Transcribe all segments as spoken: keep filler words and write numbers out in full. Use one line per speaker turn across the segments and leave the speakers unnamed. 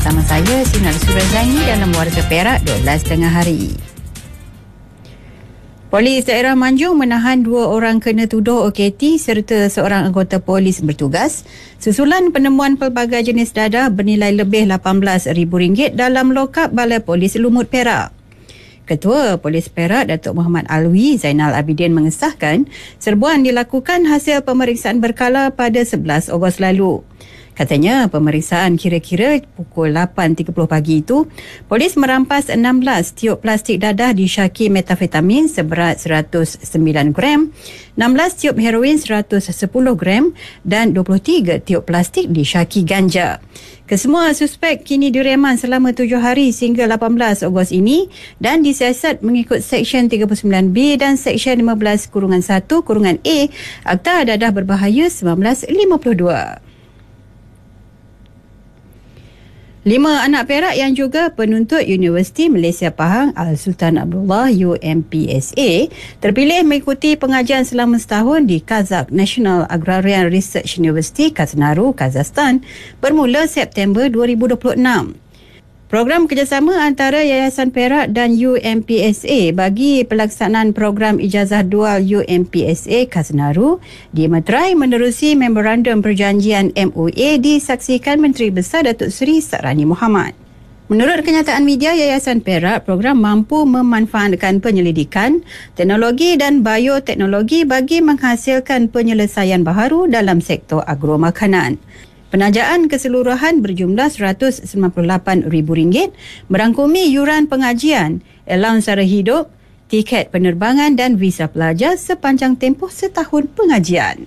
bersama saya Sinar Surazani dalam Warta Perak dua belas tiga puluh hari. Polis daerah Manjung menahan dua orang kena tuduh O K T serta seorang anggota polis bertugas susulan penemuan pelbagai jenis dadah bernilai lebih lapan belas ribu ringgit dalam lokap Balai Polis Lumut Perak. Ketua Polis Perak Datuk Muhammad Alwi Zainal Abidin mengesahkan serbuan dilakukan hasil pemeriksaan berkala pada sebelas Ogos lalu. Katanya pemeriksaan kira-kira pukul lapan tiga puluh pagi itu, polis merampas enam belas tiup plastik dadah disyaki metafetamin seberat seratus sembilan gram, enam belas tiup heroin seratus sepuluh gram dan dua puluh tiga tiup plastik disyaki ganja. Kesemua suspek kini direman selama tujuh hari sehingga lapan belas Ogos ini dan disiasat mengikut Seksyen tiga puluh sembilan B dan Seksyen lima belas kurungan satu kurungan A Akta Dadah Berbahaya seribu sembilan ratus lima puluh dua. Lima anak Perak yang juga penuntut Universiti Malaysia Pahang Al-Sultan Abdullah U M P S A terpilih mengikuti pengajian selama setahun di Kazakh National Agrarian Research University, Krasnodar, Kazakhstan bermula September dua ribu dua puluh enam. Program kerjasama antara Yayasan Perak dan U M P S A bagi pelaksanaan program ijazah dual U M P S A Krasnodar dimeterai menerusi Memorandum Perjanjian M O A disaksikan Menteri Besar Datuk Seri Sakrani Mohamad. Menurut kenyataan media Yayasan Perak, program mampu memanfaatkan penyelidikan, teknologi dan bioteknologi bagi menghasilkan penyelesaian baharu dalam sektor agro makanan. Penajaan keseluruhan berjumlah seratus sembilan puluh lapan ribu ringgit merangkumi yuran pengajian, allowance sara hidup, tiket penerbangan dan visa pelajar sepanjang tempoh setahun pengajian.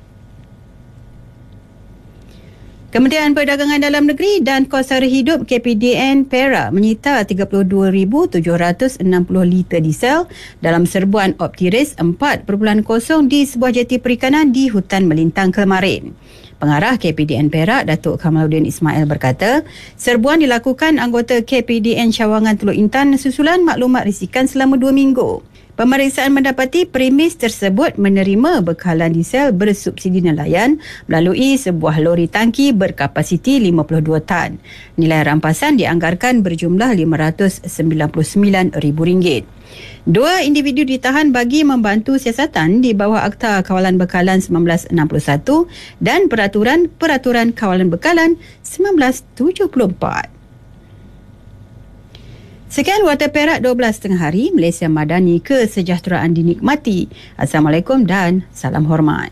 Kementerian Perdagangan Dalam Negeri dan Kos Sara Hidup K P D N Perak menyita tiga puluh dua ribu tujuh ratus enam puluh liter diesel dalam serbuan Optiris empat titik kosong di sebuah jeti perikanan di Hutan Melintang Kelmarin. Pengarah K P D N Perak Datuk Kamaluddin Ismail berkata, serbuan dilakukan anggota K P D N Cawangan Teluk Intan susulan maklumat risikan selama dua minggu. Pemeriksaan mendapati premis tersebut menerima bekalan diesel bersubsidi nelayan melalui sebuah lori tangki berkapasiti lima puluh dua tan. Nilai rampasan dianggarkan berjumlah lima ratus sembilan puluh sembilan ribu ringgit. Dua individu ditahan bagi membantu siasatan di bawah Akta Kawalan Bekalan seribu sembilan ratus enam puluh satu dan Peraturan-Peraturan Kawalan Bekalan seribu sembilan ratus tujuh puluh empat. Sekian Warta Perak dua belas tiga puluh hari. Malaysia Madani, kesejahteraan dinikmati. Assalamualaikum dan salam hormat.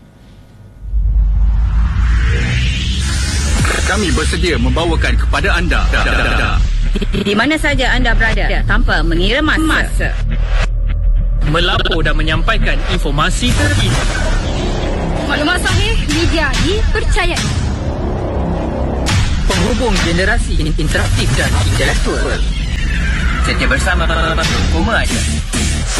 Kami bersedia membawakan kepada anda
Di, di mana saja anda berada tanpa mengira masa.
melapor dan menyampaikan informasi terkini.
Maklumat sahih, media dipercayai.
Penghubung generasi interaktif dan intelektual. Setia bersama Koma Aja.